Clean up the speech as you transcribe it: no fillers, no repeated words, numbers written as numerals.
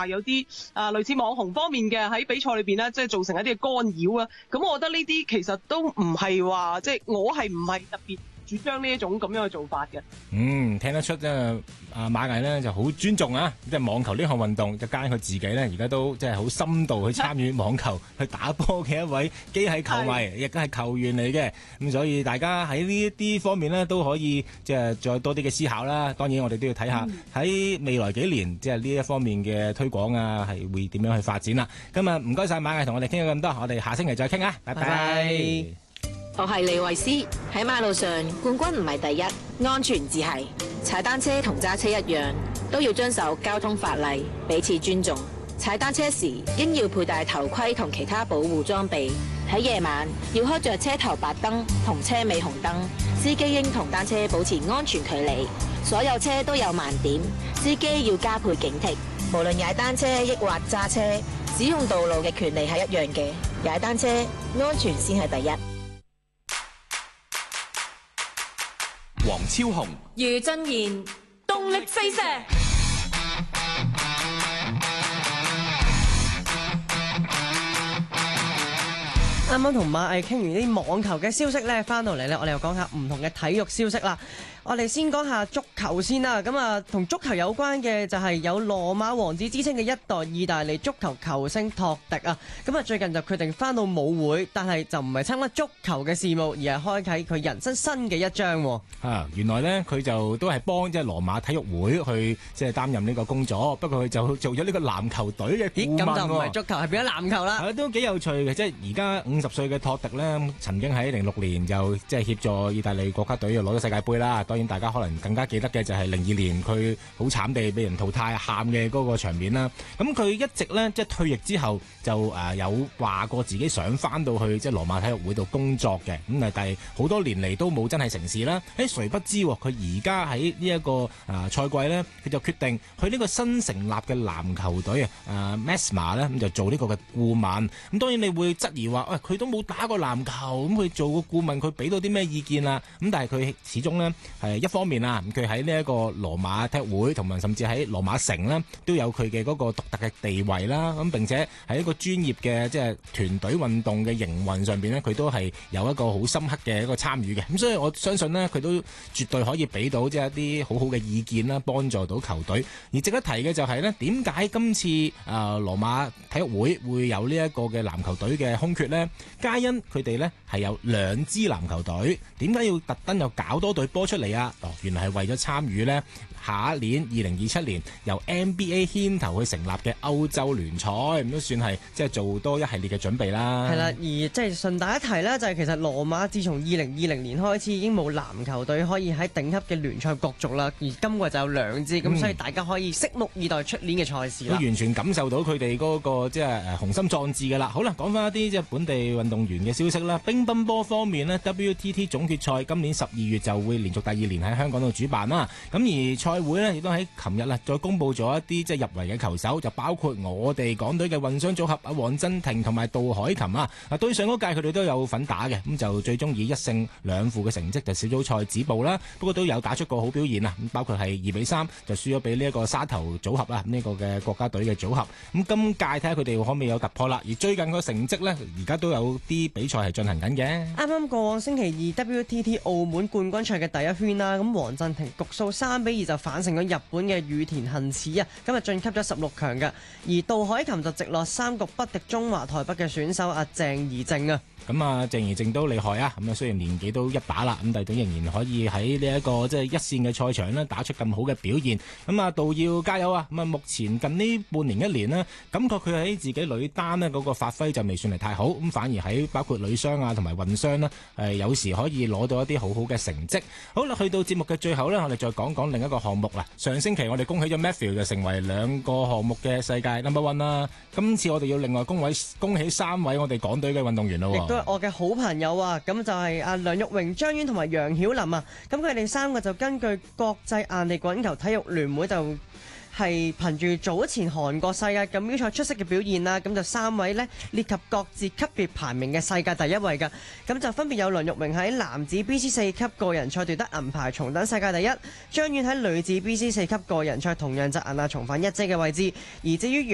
話有啲類似網紅方面嘅喺比賽裏邊咧，即係造成一啲嘅干擾啊。咁我覺得呢啲其實都唔係話即係我係唔係特別主張呢一種咁樣嘅做法嘅。 聽得出馬毅咧就好尊重啊，即係網球呢項運動，就加佢自己咧而家都即係好深度去參與網球去打波嘅一位機械球迷，亦都係球員嚟嘅。咁所以大家喺呢一啲方面咧都可以即係再多啲嘅思考啦。當然我哋都要睇下喺未來幾年即係呢一方面嘅推廣啊，係會點樣去發展啦。今日唔該晒馬毅同我哋傾咗咁多，我哋下星期再傾啊，拜拜。 我係李慧詩。喺馬路上，冠軍唔係第一，安全至係。踩單車同揸車一樣，都要遵守交通法例，彼此尊重。踩單車時應要佩戴頭盔同其他保護裝備。喺夜晚要開着車頭白燈同車尾紅燈。司機應同單車保持安全距離。所有車都有盲點，司機要加倍警惕。無論踩單車抑或揸車，使用道路嘅權利係一樣嘅。踩單車安全先係第一。 黃超雄、 余俊賢，動力四射。 啱啱同馬毅傾完啲網球嘅消息咧，翻到嚟咧，我哋又講下唔同嘅體育消息啦。我哋先講下足球先啦。咁啊，同足球有關嘅就係有羅馬王子之稱嘅一代意大利足球球星托迪啊。咁啊，最近就決定翻到舞會，但係就唔係參加足球嘅事務，而係開啟佢人生新嘅一章。 原來呢，佢就都係幫即係羅馬體育會去即係擔任呢個工作，不過佢就做咗呢個籃球隊嘅顧問。 咁就唔係足球，係變咗籃球啦。 都幾有趣嘅，即係而家50歲嘅托迪呢，曾經喺06年就即係協助意大利國家隊攞咗世界盃啦。當然大家可能更加記得嘅就係02年佢好慘地俾人淘汰喊嘅嗰個場面啦。咁佢一直呢，即係退役之後就有話過自己想翻到去即係羅馬體育會度工作嘅。咁但係好多年嚟都冇真係成事啦。誰不知佢而家喺呢一個賽季呢，佢就決定去呢個新成立嘅籃球隊Mesma 呢，咁就做呢個嘅顧問。咁當然你會質疑話，佢都冇打過籃球，咁佢做個顧問，佢俾到啲咩意見啊？咁但係佢始終呢，係一方面啊，佢喺呢一個羅馬體育會同埋甚至喺羅馬城呢，都有佢嘅嗰個獨特嘅地位啦。咁並且喺一個專業嘅即係團隊運動嘅營運上邊呢，佢都係有一個好深刻嘅一個參與嘅。咁所以我相信呢，佢都絕對可以俾到即係一啲好好嘅意見啦，幫助到球隊。而值得提嘅就係呢，點解今次羅馬體育會會有呢一個嘅籃球隊嘅空缺呢？皆因佢哋呢係有2支籃球隊，點解要特登又搞多隊波出嚟啊？原來係為咗參與呢下一年2027年由 NBA 牽頭去成立嘅歐洲聯賽，咁都算係即係做多一系列嘅準備啦。 係啦，而即係順帶一提呢，就係其實羅馬自從2020年開始已經冇籃球隊可以喺頂級嘅聯賽角逐啦，而今季就有2支，咁所以大家可以拭目以待出年嘅賽事啦。 都完全感受到佢哋嗰個即係雄心壯志㗎啦。好啦，講翻一啲即係本地運動員嘅消息啦。乒乓波方面呢， WTT 總決賽今年12月就會連續第2年喺香港度主辦啦。咁而賽會呢，亦都喺琴日再公布咗一啲即係入圍嘅球手，就包括我哋港隊嘅混雙組合黃鎮廷同埋杜凱琹啊。對上嗰屆佢哋都有份打嘅，咁就最終以1勝2負嘅成績就小組賽止步啦。不過都有打出過好表現啊，包括係2-3就輸咗俾呢一個沙頭組合啦，呢個嘅國家隊嘅組合。咁今屆睇下佢哋可唔可以有突破啦。而最近個成績呢，而家都有啲比賽係進行緊嘅。 啱啱過往星期二 WTT 澳門冠軍賽嘅第一圈啦，咁黃鎮廷局數3-2就反勝咗日本嘅羽田幸矢啊，今日晉級咗16強嘅。而杜凱琹就直落3局不敵中華台北嘅選手阿鄭怡靜啊。 咁啊，鄭怡靜都厲害啊！咁啊，雖然年紀都一把啦，咁但係都仍然可以喺呢一個即係一線嘅賽場咧打出咁好嘅表現。咁啊，杜要加油啊！咁啊，目前近呢半年1年呢，感覺佢喺自己女單呢嗰個發揮就未算係太好，咁反而喺包括女雙啊同埋混雙呢，有時可以攞到一啲好好嘅成績。好啦，去到節目嘅最後呢，我哋再講講另一個項目啦。上星期我哋恭喜咗 Matthew 就成為2個項目嘅世界 No.1 啦。今次我哋要另外恭喜3位我哋港隊嘅運動員咯。 都係我嘅好朋友啊，咁就係阿梁玉榮、張婉同埋楊曉琳啊，咁佢哋3個就根據國際硬地滾球體育聯會就係憑住早前韓國世界錦標賽出色嘅表現啦，咁就3位呢列及各自級別排名嘅世界第1位㗎，咁就分別有梁玉榮喺男子 BC4 級個人賽奪得銀牌，重登世界第1；張婉喺女子BC4 級個人賽同樣就銀牌重返1姐嘅位置，而至於